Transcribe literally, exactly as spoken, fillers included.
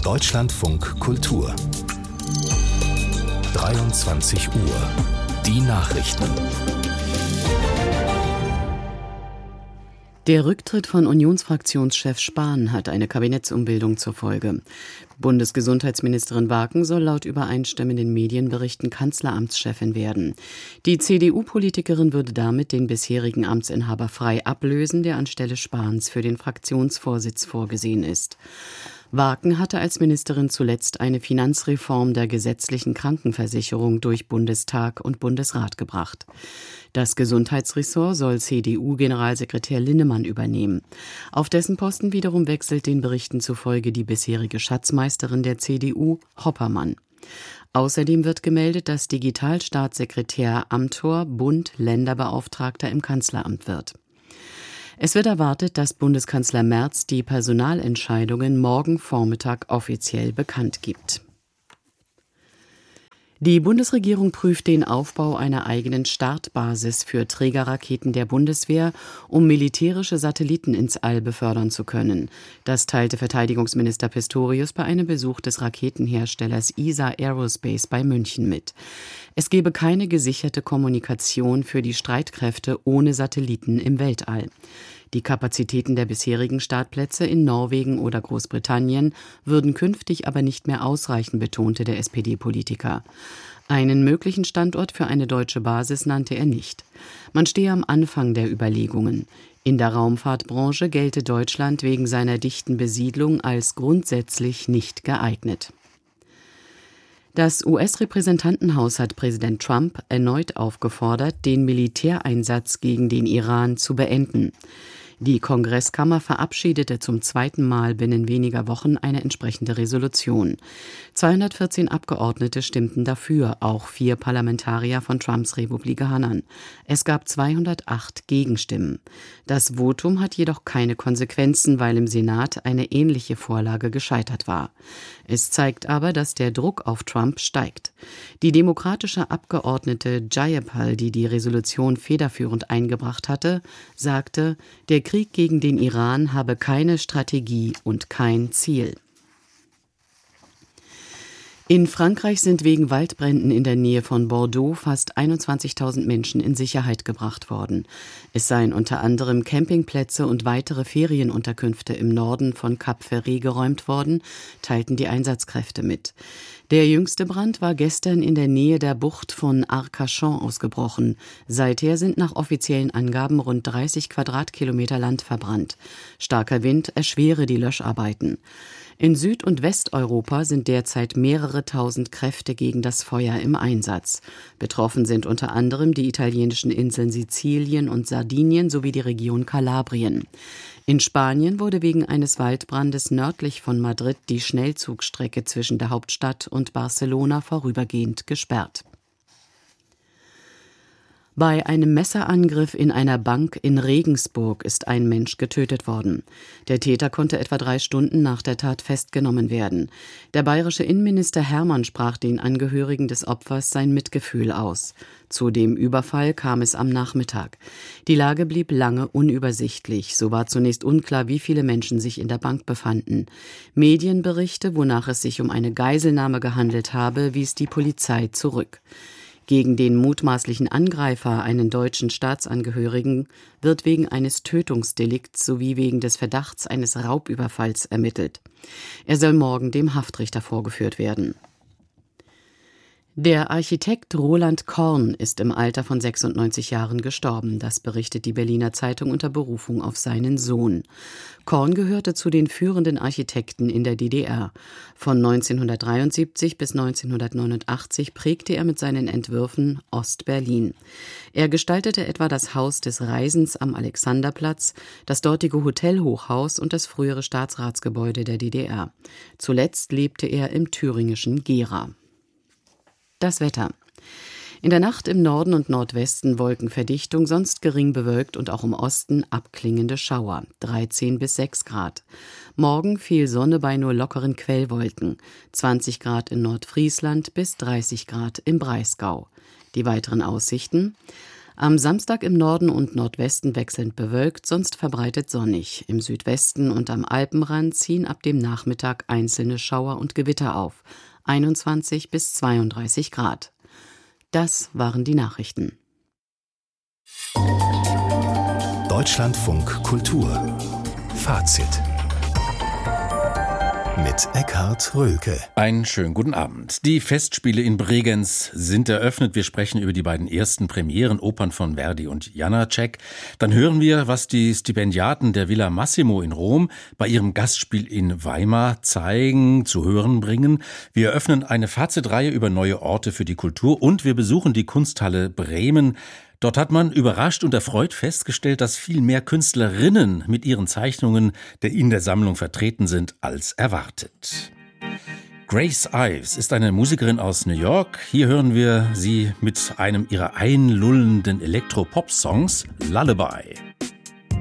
Deutschlandfunk Kultur. dreiundzwanzig Uhr. Die Nachrichten. Der Rücktritt von Unionsfraktionschef Spahn hat eine Kabinettsumbildung zur Folge. Bundesgesundheitsministerin Waken soll laut übereinstimmenden Medienberichten Kanzleramtschefin werden. Die C D U-Politikerin würde damit den bisherigen Amtsinhaber Frey ablösen, der anstelle Spahns für den Fraktionsvorsitz vorgesehen ist. Waken hatte als Ministerin zuletzt eine Finanzreform der gesetzlichen Krankenversicherung durch Bundestag und Bundesrat gebracht. Das Gesundheitsressort soll C D U-Generalsekretär Linnemann übernehmen. Auf dessen Posten wiederum wechselt den Berichten zufolge die bisherige Schatzmeisterin der C D U, Hoppermann. Außerdem wird gemeldet, dass Digitalstaatssekretär Amthor Bund-Länderbeauftragter im Kanzleramt wird. Es wird erwartet, dass Bundeskanzler Merz die Personalentscheidungen morgen Vormittag offiziell bekannt gibt. Die Bundesregierung prüft den Aufbau einer eigenen Startbasis für Trägerraketen der Bundeswehr, um militärische Satelliten ins All befördern zu können. Das teilte Verteidigungsminister Pistorius bei einem Besuch des Raketenherstellers I S A Aerospace bei München mit. Es gebe keine gesicherte Kommunikation für die Streitkräfte ohne Satelliten im Weltall. Die Kapazitäten der bisherigen Startplätze in Norwegen oder Großbritannien würden künftig aber nicht mehr ausreichen, betonte der S P D-Politiker. Einen möglichen Standort für eine deutsche Basis nannte er nicht. Man stehe am Anfang der Überlegungen. In der Raumfahrtbranche gelte Deutschland wegen seiner dichten Besiedlung als grundsätzlich nicht geeignet. Das U S-Repräsentantenhaus hat Präsident Trump erneut aufgefordert, den Militäreinsatz gegen den Iran zu beenden. Die Kongresskammer verabschiedete zum zweiten Mal binnen weniger Wochen eine entsprechende Resolution. zweihundertvierzehn Abgeordnete stimmten dafür, auch vier Parlamentarier von Trumps Republikanern. Es gab zweihundertacht Gegenstimmen. Das Votum hat jedoch keine Konsequenzen, weil im Senat eine ähnliche Vorlage gescheitert war. Es zeigt aber, dass der Druck auf Trump steigt. Die demokratische Abgeordnete Jayapal, die die Resolution federführend eingebracht hatte, sagte, der Krieg gegen den Iran habe keine Strategie und kein Ziel. In Frankreich sind wegen Waldbränden in der Nähe von Bordeaux fast einundzwanzigtausend Menschen in Sicherheit gebracht worden. Es seien unter anderem Campingplätze und weitere Ferienunterkünfte im Norden von Cap Ferret geräumt worden, teilten die Einsatzkräfte mit. Der jüngste Brand war gestern in der Nähe der Bucht von Arcachon ausgebrochen. Seither sind nach offiziellen Angaben rund dreißig Quadratkilometer Land verbrannt. Starker Wind erschwere die Löscharbeiten. In Süd- und Westeuropa sind derzeit mehrere tausend Kräfte gegen das Feuer im Einsatz. Betroffen sind unter anderem die italienischen Inseln Sizilien und Sardinien sowie die Region Kalabrien. In Spanien wurde wegen eines Waldbrandes nördlich von Madrid die Schnellzugstrecke zwischen der Hauptstadt und Barcelona vorübergehend gesperrt. Bei einem Messerangriff in einer Bank in Regensburg ist ein Mensch getötet worden. Der Täter konnte etwa drei Stunden nach der Tat festgenommen werden. Der bayerische Innenminister Hermann sprach den Angehörigen des Opfers sein Mitgefühl aus. Zu dem Überfall kam es am Nachmittag. Die Lage blieb lange unübersichtlich. So war zunächst unklar, wie viele Menschen sich in der Bank befanden. Medienberichte, wonach es sich um eine Geiselnahme gehandelt habe, wies die Polizei zurück. Gegen den mutmaßlichen Angreifer, einen deutschen Staatsangehörigen, wird wegen eines Tötungsdelikts sowie wegen des Verdachts eines Raubüberfalls ermittelt. Er soll morgen dem Haftrichter vorgeführt werden. Der Architekt Roland Korn ist im Alter von sechsundneunzig Jahren gestorben. Das berichtet die Berliner Zeitung unter Berufung auf seinen Sohn. Korn gehörte zu den führenden Architekten in der D D R. Von neunzehnhundertdreiundsiebzig bis neunzehnhundertneunundachtzig prägte er mit seinen Entwürfen Ost-Berlin. Er gestaltete etwa das Haus des Reisens am Alexanderplatz, das dortige Hotelhochhaus und das frühere Staatsratsgebäude der D D R. Zuletzt lebte er im thüringischen Gera. Das Wetter. In der Nacht im Norden und Nordwesten Wolkenverdichtung, sonst gering bewölkt und auch im Osten abklingende Schauer, dreizehn bis sechs Grad. Morgen viel Sonne bei nur lockeren Quellwolken, zwanzig Grad in Nordfriesland bis dreißig Grad im Breisgau. Die weiteren Aussichten: Am Samstag im Norden und Nordwesten wechselnd bewölkt, sonst verbreitet sonnig. Im Südwesten und am Alpenrand ziehen ab dem Nachmittag einzelne Schauer und Gewitter auf. einundzwanzig bis zweiunddreißig Grad. Das waren die Nachrichten. Deutschlandfunk Kultur. Fazit. Mit Eckhard Röhlke. Einen schönen guten Abend. Die Festspiele in Bregenz sind eröffnet. Wir sprechen über die beiden ersten Premierenopern von Verdi und Janáček. Dann hören wir, was die Stipendiaten der Villa Massimo in Rom bei ihrem Gastspiel in Weimar zeigen, zu hören bringen. Wir eröffnen eine Fazitreihe über neue Orte für die Kultur und wir besuchen die Kunsthalle Bremen. Dort hat man überrascht und erfreut festgestellt, dass viel mehr Künstlerinnen mit ihren Zeichnungen, die in der Sammlung vertreten sind, als erwartet. Grace Ives ist eine Musikerin aus New York. Hier hören wir sie mit einem ihrer einlullenden Elektro-Pop-Songs, Lullaby.